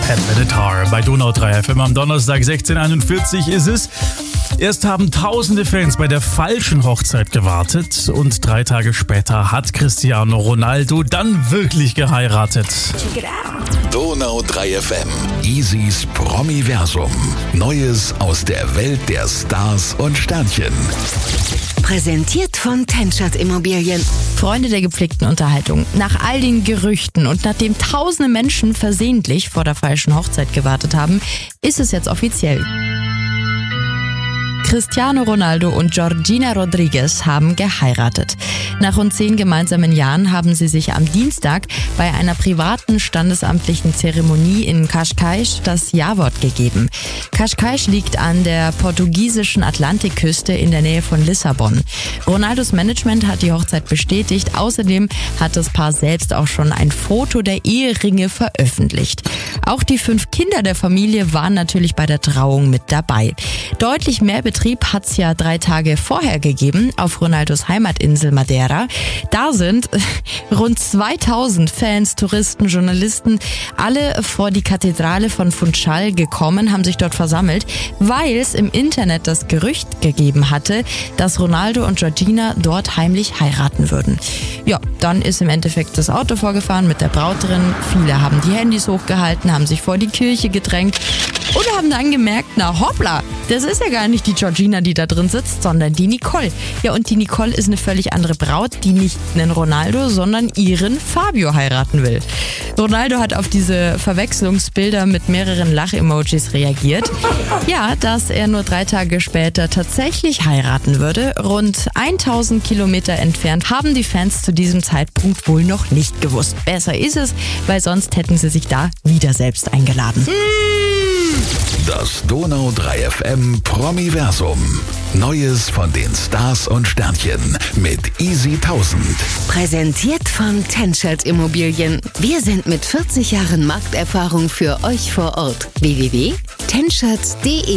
Pat Benatar bei Donau 3 FM. Am Donnerstag 16:41 ist es. Erst haben tausende Fans bei der falschen Hochzeit gewartet und 3 Tage später hat Cristiano Ronaldo dann wirklich geheiratet. Donau 3 FM. Easys Promiversum. Neues aus der Welt der Stars und Sternchen. Präsentiert von TenShot Immobilien. Freunde der gepflegten Unterhaltung. Nach all den Gerüchten und nachdem tausende Menschen versehentlich vor der falschen Hochzeit gewartet haben, ist es jetzt offiziell. Cristiano Ronaldo und Georgina Rodriguez haben geheiratet. Nach rund 10 gemeinsamen Jahren haben sie sich am Dienstag bei einer privaten standesamtlichen Zeremonie in Cascais das Ja-Wort gegeben. Cascais liegt an der portugiesischen Atlantikküste in der Nähe von Lissabon. Ronaldos Management hat die Hochzeit bestätigt. Außerdem hat das Paar selbst auch schon ein Foto der Eheringe veröffentlicht. Auch die 5 Kinder der Familie waren natürlich bei der Trauung mit dabei. Deutlich mehr Betrieb hat es ja 3 Tage vorher gegeben auf Ronaldos Heimatinsel Madeira. Da sind rund 2000 Fans, Touristen, Journalisten alle vor die Kathedrale von Funchal gekommen, haben sich dort versammelt, weil es im Internet das Gerücht gegeben hatte, dass Ronaldo und Georgina dort heimlich heiraten würden. Ja, dann ist im Endeffekt das Auto vorgefahren mit der Braut drin. Viele haben die Handys hochgehalten, haben sich vor die Kirche gedrängt und haben dann gemerkt, na hoppla, das ist ja gar nicht die Georgina, die da drin sitzt, sondern die Nicole. Ja, und die Nicole ist eine völlig andere Braut, die nicht einen Ronaldo, sondern ihren Fabio heiraten will. Ronaldo hat auf diese Verwechslungsbilder mit mehreren Lach-Emojis reagiert. Ja, dass er nur 3 Tage später tatsächlich heiraten würde. Rund 1000 Kilometer entfernt haben die Fans zu diesem Zeitpunkt wohl noch nicht gewusst. Besser ist es, weil sonst hätten sie sich da wieder selbst eingeladen. Das Donau 3 FM Promiversum. Neues von den Stars und Sternchen mit Easy 1000. Präsentiert von TenShot Immobilien. Wir sind mit 40 Jahren Markterfahrung für euch vor Ort. www.tenshot.de